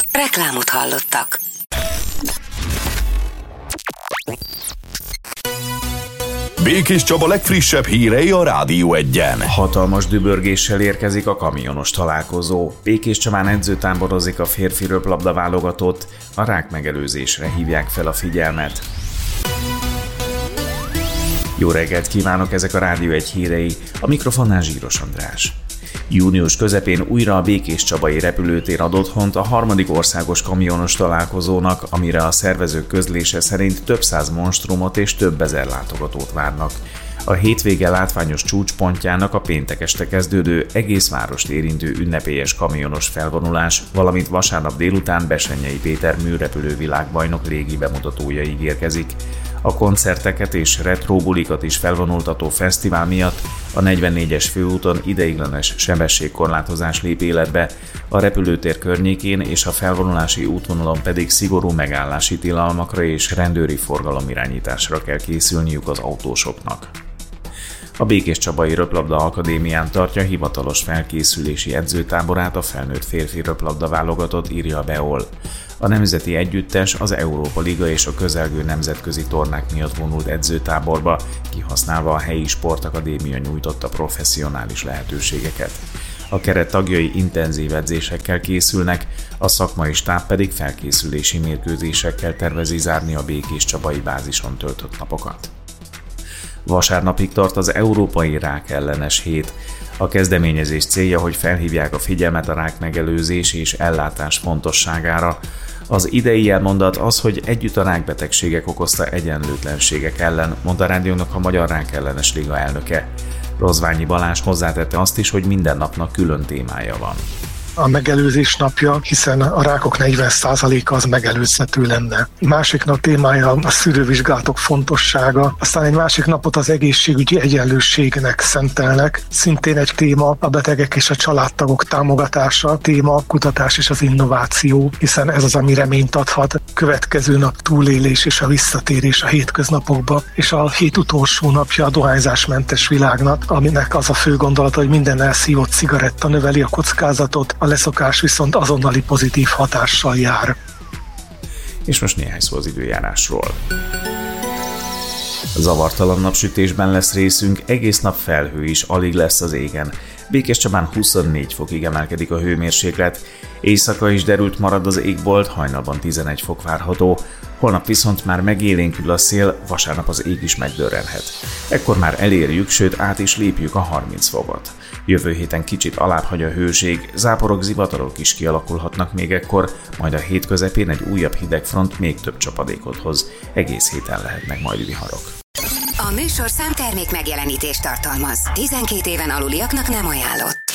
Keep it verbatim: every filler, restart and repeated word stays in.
Reklámot hallottak. Békés Csaba legfrissebb hírei a Rádió Egyen. Hatalmas dübörgéssel érkezik a kamionos találkozó. Békés Csabán edzőtáborozik a férfi röplabda válogatott, a rák megelőzésre hívják fel a figyelmet. Jó reggelt kívánok, ezek a Rádió Egy hírei, a mikrofonnál Zsíros András. Június közepén újra a békéscsabai repülőtér ad otthont a harmadik országos kamionos találkozónak, amire a szervezők közlése szerint több száz monstrumot és több ezer látogatót várnak. A hétvége látványos csúcspontjának a péntek este kezdődő, egész várost érintő ünnepélyes kamionos felvonulás, valamint vasárnap délután Bessenyei Péter műrepülővilágbajnok légi bemutatója ígérkezik. A koncerteket és retróbulikat is felvonultató fesztivál miatt a negyvennégyes főúton ideiglenes sebességkorlátozás lép életbe, a repülőtér környékén és a felvonulási útvonalon pedig szigorú megállási tilalmakra és rendőri forgalomirányításra kell készülniük az autósoknak. A Békéscsabai Röplabda Akadémián tartja hivatalos felkészülési edzőtáborát a felnőtt férfi röplabda válogatott, írja a Beol. A nemzeti együttes az Európa Liga és a közelgő nemzetközi tornák miatt vonult edzőtáborba, kihasználva a helyi sportakadémia nyújtotta professzionális lehetőségeket. A keret tagjai intenzív edzésekkel készülnek, a szakmai stáb pedig felkészülési mérkőzésekkel tervezi zárni a békéscsabai bázison töltött napokat. Vasárnapig tart az Európai Rák ellenes hét. A kezdeményezés célja, hogy felhívják a figyelmet a rák megelőzés és ellátás fontosságára. Az idei jelmondat az, hogy együtt a rákbetegségek okozta egyenlőtlenségek ellen, mondta a rádiónak a Magyar Rák Ellenes Liga elnöke. Rozványi Balázs hozzátette azt is, hogy minden napnak külön témája van. A megelőzés napja, hiszen a rákok negyven százaléka az megelőzhető lenne. Másik nap témája a szűrővizsgálatok fontossága, aztán egy másik napot az egészségügyi egyenlőségnek szentelnek. Szintén egy téma a betegek és a családtagok támogatása, téma a kutatás és az innováció, hiszen ez az, ami reményt adhat. Következő nap túlélés és a visszatérés a hétköznapokba, és a hét utolsó napja a dohányzásmentes világnak, aminek az a fő gondolata, hogy minden elszívott cigaretta növeli a kockázatot, a leszokás viszont azonnali pozitív hatással jár. És most néhány szó az időjárásról. Zavartalan napsütésben lesz részünk, egész nap felhő is alig lesz az égen. Békéscsabán huszonnégy fokig emelkedik a hőmérséklet, éjszaka is derült marad az égbolt, hajnalban tizenegy fok várható, holnap viszont már megélénkül a szél, vasárnap az ég is megdörrenhet. Ekkor már elérjük, sőt át is lépjük a harminc fokot. Jövő héten kicsit alább hagy a hőség, záporok, zivatarok is kialakulhatnak még ekkor, majd a hét közepén egy újabb hidegfront még több csapadékot hoz. Egész héten lehetnek majd viharok. A műsorszám termék megjelenítést tartalmaz. tizenkét éven aluliaknak nem ajánlott.